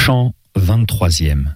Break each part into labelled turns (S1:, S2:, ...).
S1: Chant 23e.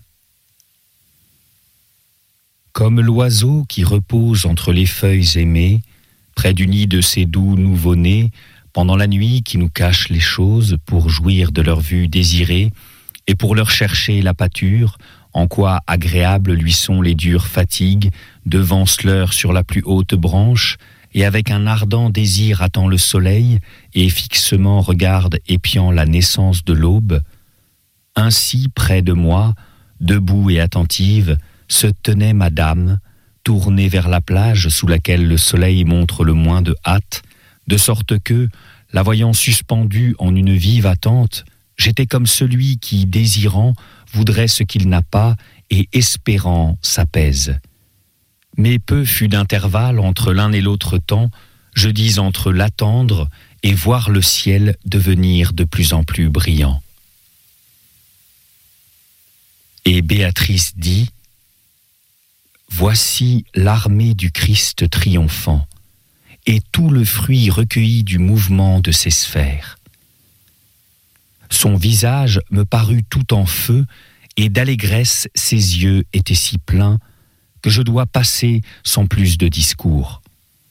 S1: Comme l'oiseau qui repose entre les feuilles aimées, près du nid de ses doux nouveau-nés, pendant la nuit qui nous cache les choses pour jouir de leur vue désirée et pour leur chercher la pâture, en quoi agréables lui sont les dures fatigues, devance-leur sur la plus haute branche, et avec un ardent désir attend le soleil, et fixement regarde épiant la naissance de l'aube. Ainsi, près de moi, debout et attentive, se tenait madame, tournée vers la plage sous laquelle le soleil montre le moins de hâte, de sorte que, la voyant suspendue en une vive attente, j'étais comme celui qui, désirant, voudrait ce qu'il n'a pas et espérant s'apaise. Mais peu fut d'intervalle entre l'un et l'autre temps, je dis entre l'attendre et voir le ciel devenir de plus en plus brillant. Et Béatrice dit : voici l'armée du Christ triomphant, et tout le fruit recueilli du mouvement de ses sphères. Son visage me parut tout en feu, et d'allégresse ses yeux étaient si pleins que je dois passer sans plus de discours.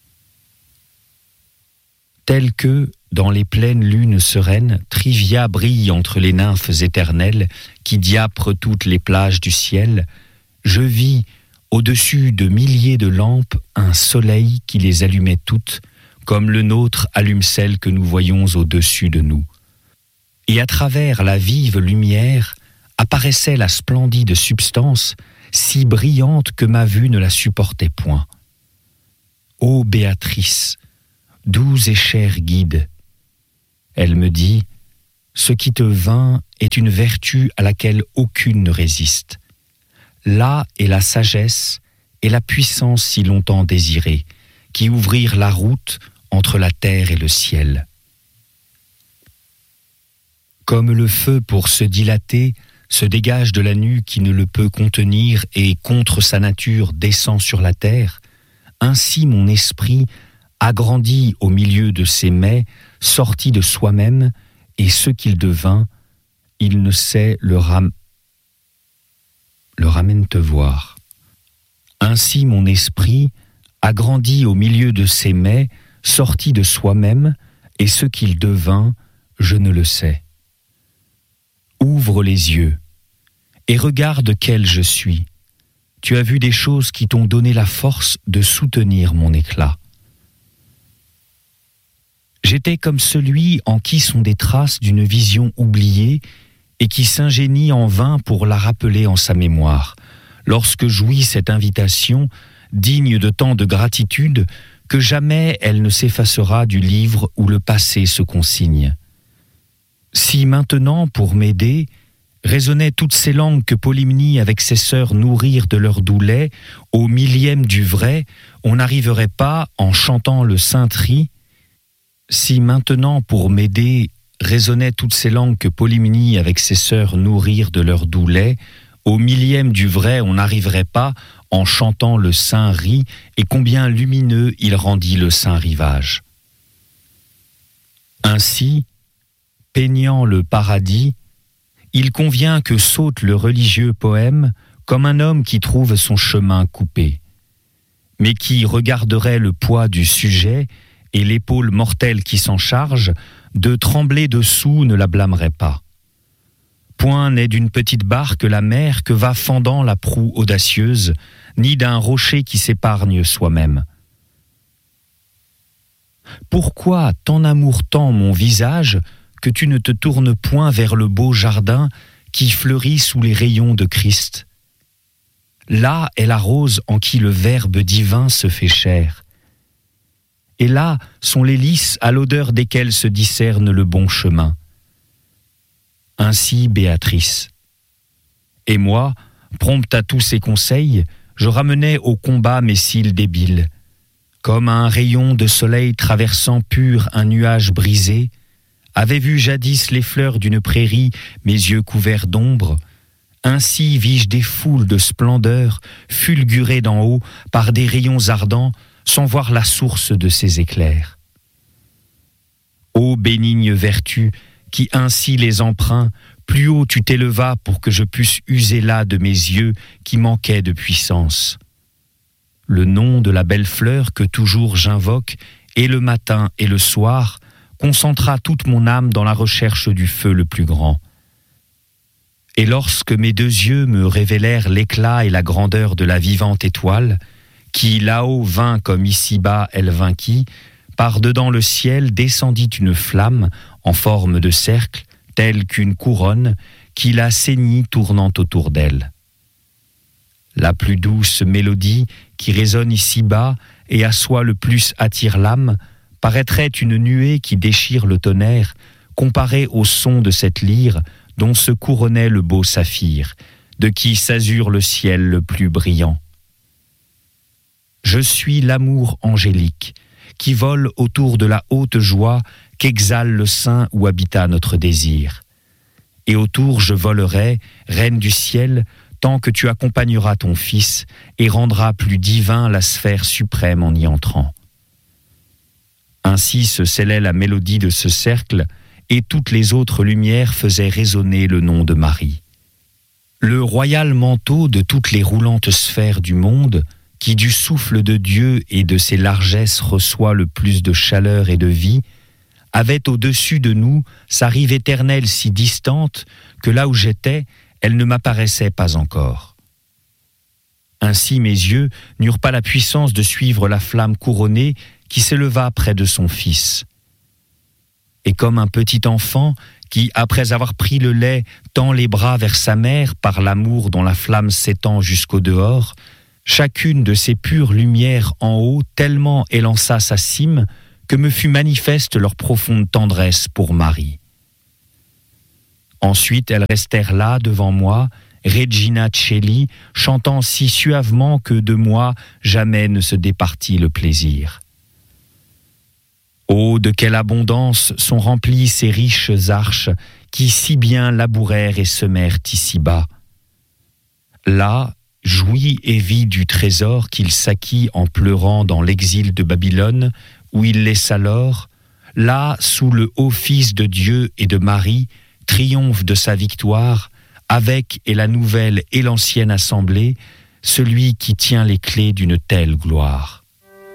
S1: Tel que, dans les pleines lunes sereines, Trivia brille entre les nymphes éternelles qui diaprent toutes les plages du ciel, je vis, au-dessus de milliers de lampes, un soleil qui les allumait toutes, comme le nôtre allume celles que nous voyons au-dessus de nous. Et à travers la vive lumière apparaissait la splendide substance, si brillante que ma vue ne la supportait point. Ô Béatrice, doux et cher guide, elle me dit, ce qui te vint est une vertu à laquelle aucune ne résiste. Là est la sagesse et la puissance si longtemps désirées, qui ouvrirent la route entre la terre et le ciel. Comme le feu pour se dilater se dégage de la nue qui ne le peut contenir et contre sa nature descend sur la terre, ainsi mon esprit, agrandi au milieu de ses mets, sortit de soi-même, et ce qu'il devint, il ne sait le ramène te voir. Ainsi mon esprit, agrandi au milieu de ses mets, sortit de soi-même, et ce qu'il devint, je ne le sais. Ouvre les yeux et regarde quel je suis. Tu as vu des choses qui t'ont donné la force de soutenir mon éclat. J'étais comme celui en qui sont des traces d'une vision oubliée et qui s'ingénie en vain pour la rappeler en sa mémoire, lorsque jouit cette invitation, digne de tant de gratitude, que jamais elle ne s'effacera du livre où le passé se consigne. Si maintenant, pour m'aider, résonnaient toutes ces langues que Polymnie avec ses sœurs nourrirent de leur doux lait, au millième du vrai, on n'arriverait pas, en chantant le Saint-Tri. Si maintenant, pour m'aider, résonnaient toutes ces langues que Polymnie avec ses sœurs nourrirent de leur doux lait, au millième du vrai, on n'arriverait pas, en chantant le Saint-Ri, et combien lumineux il rendit le saint rivage. Ainsi, peignant le paradis, il convient que saute le religieux poème comme un homme qui trouve son chemin coupé, mais qui regarderait le poids du sujet et l'épaule mortelle qui s'en charge, de trembler dessous ne la blâmerait pas. Point n'est d'une petite barque la mer que va fendant la proue audacieuse, ni d'un rocher qui s'épargne soi-même. Pourquoi tant amour tend mon visage que tu ne te tournes point vers le beau jardin qui fleurit sous les rayons de Christ? Là est la rose en qui le Verbe divin se fait chair. Et là sont les lys à l'odeur desquels se discerne le bon chemin. Ainsi Béatrice. Et moi, prompte à tous ces conseils, je ramenais au combat mes cils débiles. Comme un rayon de soleil traversant pur un nuage brisé, avait vu jadis les fleurs d'une prairie, mes yeux couverts d'ombre. Ainsi vis-je des foules de splendeur, fulgurées d'en haut par des rayons ardents, sans voir la source de ces éclairs. Ô bénigne vertu, qui ainsi les emprunts, plus haut tu t'élevas pour que je puisse user là de mes yeux qui manquaient de puissance. Le nom de la belle fleur que toujours j'invoque, et le matin et le soir, concentra toute mon âme dans la recherche du feu le plus grand. Et lorsque mes deux yeux me révélèrent l'éclat et la grandeur de la vivante étoile, qui là-haut vint comme ici-bas elle vainquit, par-dedans le ciel descendit une flamme en forme de cercle, telle qu'une couronne, qui la ceignit tournant autour d'elle. La plus douce mélodie qui résonne ici-bas et à soi le plus attire l'âme, paraîtrait une nuée qui déchire le tonnerre, comparée au son de cette lyre dont se couronnait le beau saphir, de qui s'azure le ciel le plus brillant. Je suis l'amour angélique, qui vole autour de la haute joie qu'exhale le sein où habita notre désir. Et autour je volerai, reine du ciel, tant que tu accompagneras ton fils et rendras plus divin la sphère suprême en y entrant. Ainsi se scellait la mélodie de ce cercle, et toutes les autres lumières faisaient résonner le nom de Marie. Le royal manteau de toutes les roulantes sphères du monde, qui du souffle de Dieu et de ses largesses reçoit le plus de chaleur et de vie, avait au-dessus de nous sa rive éternelle si distante que là où j'étais, elle ne m'apparaissait pas encore. Ainsi mes yeux n'eurent pas la puissance de suivre la flamme couronnée qui s'éleva près de son fils. Et comme un petit enfant qui, après avoir pris le lait, tend les bras vers sa mère par l'amour dont la flamme s'étend jusqu'au dehors, chacune de ces pures lumières en haut tellement élança sa cime que me fut manifeste leur profonde tendresse pour Marie. Ensuite, elles restèrent là devant moi, Regina Coeli, chantant si suavement que de moi jamais ne se départit le plaisir. Oh, de quelle abondance sont remplies ces riches arches qui si bien labourèrent et semèrent ici-bas. Là, jouit et vit du trésor qu'il s'acquit en pleurant dans l'exil de Babylone, où il laissa l'or, là, sous le haut Fils de Dieu et de Marie, triomphe de sa victoire, avec et la nouvelle et l'ancienne assemblée, celui qui tient les clés d'une telle gloire.